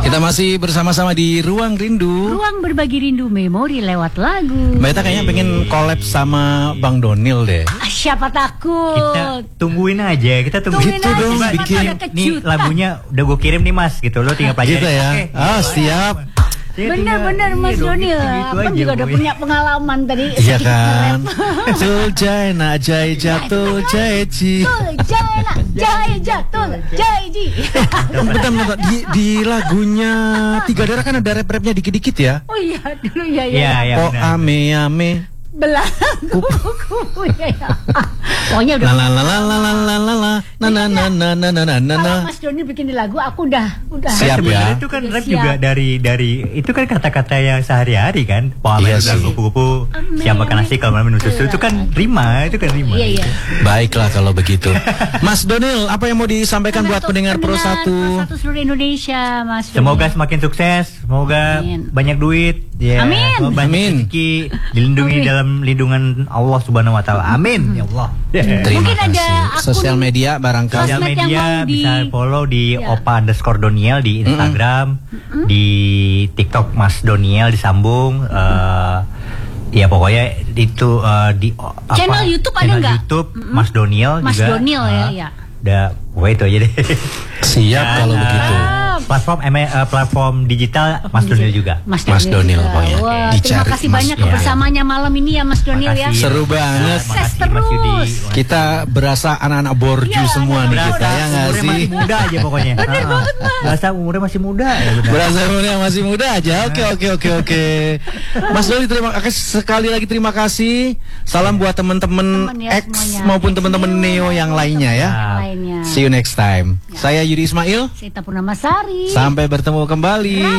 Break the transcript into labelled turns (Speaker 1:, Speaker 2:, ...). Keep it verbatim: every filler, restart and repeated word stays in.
Speaker 1: Kita masih bersama-sama di Ruang Rindu.
Speaker 2: Ruang berbagi rindu memori lewat lagu.
Speaker 1: Mbak Ita kayaknya pengen collab sama Bang Donil deh.
Speaker 2: Ah, siapa takut?
Speaker 3: Kita tungguin aja, kita tungguin
Speaker 2: Tungguin
Speaker 1: gitu
Speaker 2: aja,
Speaker 1: dong,
Speaker 2: siapa
Speaker 1: bikin.
Speaker 2: tahu ada
Speaker 3: Nih
Speaker 2: kejutan.
Speaker 3: lagunya udah gue kirim nih Mas, gitu lo tinggal pelajari.
Speaker 1: Gitu ya.
Speaker 3: Oke,
Speaker 1: Ah,
Speaker 3: gitu
Speaker 1: siap.
Speaker 3: aja. Saya
Speaker 2: Bener-bener
Speaker 3: tinggal-
Speaker 2: Mas
Speaker 3: iya dong,
Speaker 2: Donil,
Speaker 3: gitu-gitu
Speaker 2: Abang
Speaker 3: aja,
Speaker 2: juga udah
Speaker 3: boy.
Speaker 2: punya pengalaman tadi.
Speaker 1: Iya
Speaker 2: sedikit
Speaker 1: kan.
Speaker 2: nge-rap.
Speaker 1: Tuljai nak jai jatuh jai ji.
Speaker 2: Betul, jaya nak, jaya jatuh, jaya ji.
Speaker 1: Bentar, bentar. Di, di lagunya Tiga Darah kan ada rap-rapnya dikit-dikit ya.
Speaker 2: Oh iya, dulu ya ya.
Speaker 3: Iya, iya.
Speaker 1: Oh
Speaker 3: benar.
Speaker 1: ame ame.
Speaker 2: Belangku, ya ya. Pokoknya udah.
Speaker 1: La la la la la la la la la na na na na na na na na.
Speaker 2: Kalau Mas Donil bikin di lagu, aku udah, udah.
Speaker 1: Siap ya.
Speaker 3: Sebenarnya itu kan
Speaker 2: Udah
Speaker 3: rap
Speaker 2: siap.
Speaker 3: juga dari dari itu kan kata-kata yang sehari-hari kan. Wah,
Speaker 1: Iya
Speaker 3: iya
Speaker 1: sih.
Speaker 3: kupu-kupu
Speaker 2: Amin.
Speaker 3: siapa makan nasi kalau malam minum susu itu kan rima, itu kan rima.
Speaker 2: Iya iya.
Speaker 1: Baiklah kalau begitu. Mas Donil, apa yang mau disampaikan buat
Speaker 2: Untuk
Speaker 1: pendengar Pro satu?
Speaker 2: Pro satu seluruh Indonesia, Mas.
Speaker 3: Semoga
Speaker 2: Donil.
Speaker 3: semakin sukses, semoga
Speaker 2: Amin.
Speaker 3: banyak duit, ya,
Speaker 2: Amin.
Speaker 3: semoga banyak
Speaker 1: Amin.
Speaker 3: rezeki, dilindungi
Speaker 2: Amin.
Speaker 3: dalam lindungan Allah Subhanahu Wa Taala. Amin, ya Allah.
Speaker 1: Terima
Speaker 2: Mungkin ada
Speaker 1: kasih.
Speaker 2: akun
Speaker 1: Sosial media barangkali.
Speaker 3: Sosial
Speaker 2: sosmed yang
Speaker 3: media
Speaker 2: mau di-
Speaker 3: bisa follow di
Speaker 2: Ya.
Speaker 3: Opa underscore Doniel di Instagram, di TikTok Mas Doniel disambung. eh, ya pokoknya itu eh, di o- apa,
Speaker 2: Channel YouTube ada
Speaker 3: channel
Speaker 2: nggak?
Speaker 3: YouTube Mas Doniel
Speaker 2: Mas
Speaker 3: juga.
Speaker 2: Donil ya,
Speaker 3: Ah,
Speaker 2: ya.
Speaker 3: Udah, pokoknya itu aja deh.
Speaker 1: Siap kalau
Speaker 3: Dan,
Speaker 1: begitu.
Speaker 3: eh, platform M- eh, platform digital Mas Donil juga.
Speaker 2: Mas,
Speaker 1: Mas Donil
Speaker 2: juga.
Speaker 1: pokoknya.
Speaker 2: Wah, terima
Speaker 1: Dicari
Speaker 2: kasih
Speaker 1: Mas
Speaker 2: banyak
Speaker 1: Donil.
Speaker 2: kebersamaannya malam ini ya Mas Donil ya.
Speaker 3: Makasih.
Speaker 1: Seru banget.
Speaker 2: Sukses
Speaker 3: Makasih, Mas Yudi.
Speaker 2: terus.
Speaker 1: Kita berasa anak-anak borju
Speaker 2: Iya,
Speaker 1: semua nih
Speaker 2: anak-anak
Speaker 1: kita ya nggak
Speaker 3: umurnya
Speaker 1: sih?
Speaker 3: masih muda aja pokoknya. Bener banget Mas. Berasa umurnya masih muda ya benar.
Speaker 1: Berasa umurnya masih muda aja. Oke oke oke oke. Mas Doni terima kasih sekali lagi terima kasih. Salam buat teman-teman
Speaker 2: Teman ya
Speaker 1: X
Speaker 2: semuanya.
Speaker 1: maupun teman-teman Neo yang lainnya ya.
Speaker 2: Yang lainnya.
Speaker 1: See you next time. Saya Yudi Ismail.
Speaker 2: Sita Purnamasari.
Speaker 1: Sampai bertemu kembali.